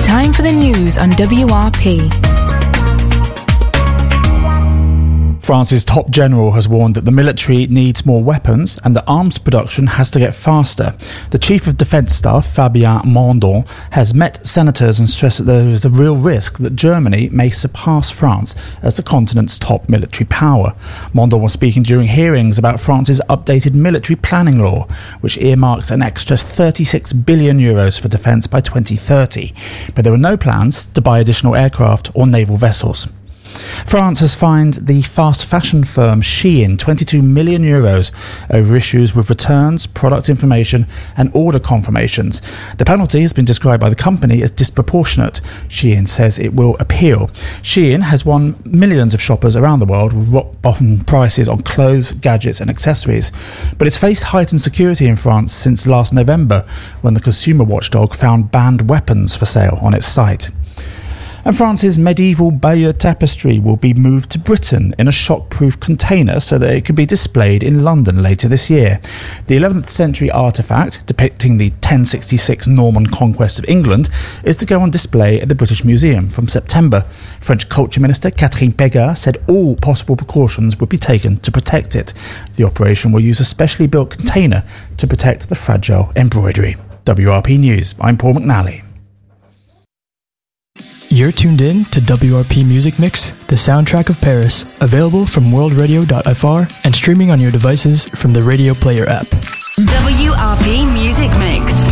Time for the news on WRP. France's top general has warned that the military needs more weapons and that arms production has to get faster. The Chief of Defence Staff, Fabien Mandon, has met senators and stressed that there is a real risk that Germany may surpass France as the continent's top military power. Mandon was speaking during hearings about France's updated military planning law, which earmarks an extra 36 billion euros for defence by 2030. But there are no plans to buy additional aircraft or naval vessels. France has fined the fast fashion firm Shein 22 million euros over issues with returns, product information and order confirmations. The penalty has been described by the company as disproportionate. Shein says it will appeal. Shein has won millions of shoppers around the world with rock-bottom prices on clothes, gadgets and accessories. But it's faced heightened security in France since last November, when the consumer watchdog found banned weapons for sale on its site. And France's medieval Bayeux tapestry will be moved to Britain in a shockproof container so that it can be displayed in London later this year. The 11th century artefact, depicting the 1066 Norman conquest of England, is to go on display at the British Museum from September. French Culture Minister Catherine Pégard said all possible precautions would be taken to protect it. The operation will use a specially built container to protect the fragile embroidery. WRP News, I'm Paul McNally. You're tuned in to WRP Music Mix, the soundtrack of Paris, available from worldradio.fr and streaming on your devices from the Radio Player app. WRP Music Mix.